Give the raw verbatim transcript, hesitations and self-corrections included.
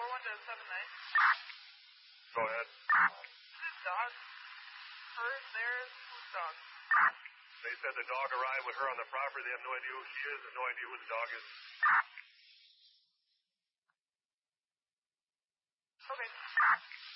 four one to seven nine. Go ahead. This dog. Hers, theirs, whose dog? They said the dog arrived with her on the property. They have no idea who she is and no idea who the dog is. Okay.